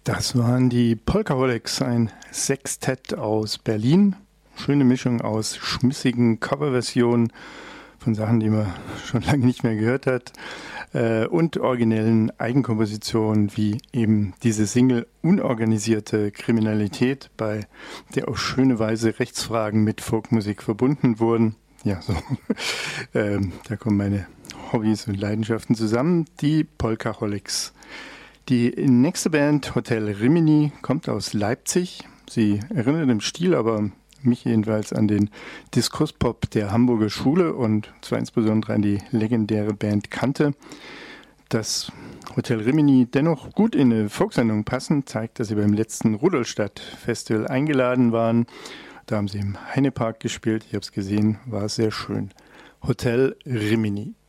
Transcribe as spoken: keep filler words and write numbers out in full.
Das waren die Polkaholics, ein Sextett aus Berlin. Schöne Mischung aus schmissigen Coverversionen von Sachen, die man schon lange nicht mehr gehört hat, äh, und originellen Eigenkompositionen, wie eben diese Single Unorganisierte Kriminalität, bei der auf schöne Weise Rechtsfragen mit Folkmusik verbunden wurden. Ja, so. ähm, da kommen meine Hobbys und Leidenschaften zusammen, die Polkaholics. Die nächste Band, Hotel Rimini, kommt aus Leipzig. Sie erinnert im Stil aber mich jedenfalls an den Diskusspop der Hamburger Schule und zwar insbesondere an die legendäre Band Kante. Dass Hotel Rimini dennoch gut in eine Folksendung passen, zeigt, dass sie beim letzten Rudolstadt-Festival eingeladen waren. Da haben sie im Heinepark gespielt. Ich habe es gesehen, war sehr schön. Hotel Rimini.